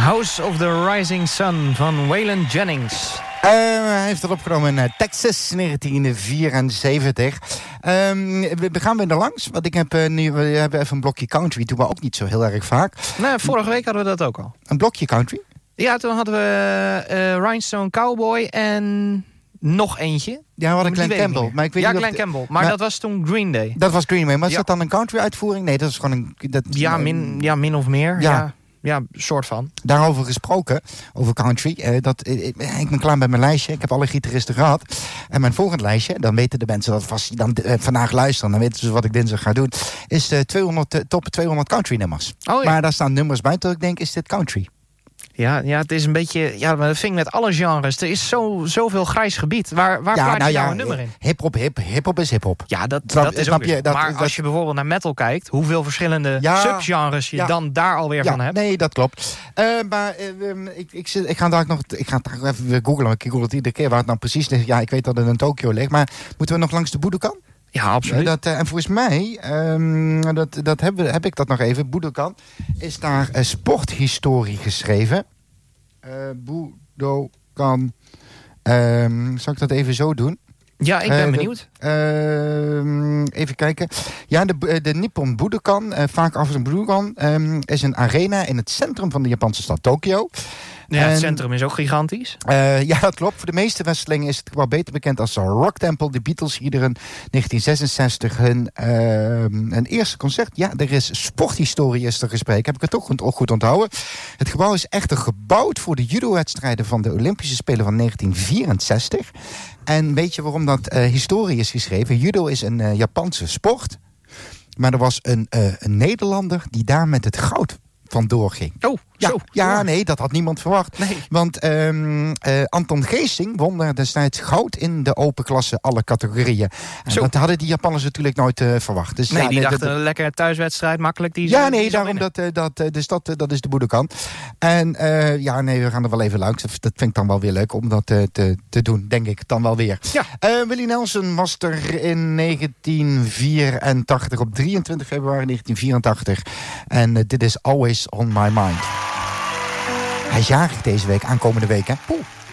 House of the Rising Sun van Waylon Jennings. Hij heeft dat opgenomen in Texas, 1974. We gaan weer er langs, want we hebben even een blokje country. Doen we ook niet zo heel erg vaak. Nou, vorige week hadden we dat ook al. Een blokje country? Ja, toen hadden we Rhinestone Cowboy en nog eentje. Ja, we hadden Glen Campbell. Maar ik weet niet Glen Campbell. Maar dat was toen Green Day. Dat was Green Day. Maar is dat dan een country uitvoering? Nee, dat is gewoon een... min of meer. Ja, soort van. Daarover gesproken, over country. Ik ben klaar met mijn lijstje. Ik heb alle gitaristen gehad. En mijn volgend lijstje, dan weten de mensen dat vast dan vandaag luisteren. Dan weten ze wat ik dinsdag ga doen. Is de top 200 country nummers. Oh, ja. Maar daar staan nummers bij. Dat ik denk, is dit country? Ja, het is een beetje... Ja, maar dat vind ik met alle genres. Er is zoveel grijs gebied. Waar plaats je nou een nummer in? Hip-hop is hip-hop. Ja, dat is ook maar als je bijvoorbeeld naar metal kijkt... hoeveel verschillende subgenres je dan daar alweer van hebt. Nee, dat klopt. Maar ik ga daar nog... Ik ga even weer googlen. Ik google het iedere keer waar het nou precies ligt. Ja, ik weet dat het in Tokio ligt. Maar moeten we nog langs de Budokan? Ja, absoluut. En volgens mij, heb ik dat nog even. Budokan is daar sporthistorie geschreven. Budokan. Zal ik dat even zo doen? Ja, ik ben benieuwd. Even kijken. Ja, de Nippon Budokan, vaak af en Budokan, is een arena in het centrum van de Japanse stad Tokio. Ja, het centrum is ook gigantisch. Ja, dat klopt. Voor de meeste Westelingen is het wel beter bekend als Rock Temple. De Beatles hier in 1966 hun eerste concert. Ja, er is sporthistorie is er gesproken. Heb ik het toch goed onthouden. Het gebouw is echter gebouwd voor de judo-wedstrijden van de Olympische Spelen van 1964. En weet je waarom dat historie is geschreven? Judo is een Japanse sport. Maar er was een Nederlander die daar met het goud vandoor ging. Oh, zo. Ja, nee, dat had niemand verwacht. Nee. Want Anton Geesing won destijds goud in de open klasse alle categorieën. En dat hadden die Japanners natuurlijk nooit verwacht. Dus, die dachten lekker thuiswedstrijd, makkelijk. Daarom dat is de Budokan. En we gaan er wel even langs. Dat vind ik dan wel weer leuk om dat te doen, denk ik dan wel weer. Ja. Willie Nelson was er in 1984, op 23 februari 1984. En dit is Always on My Mind. Hij is jarig deze week, aankomende week, hè? Poeh.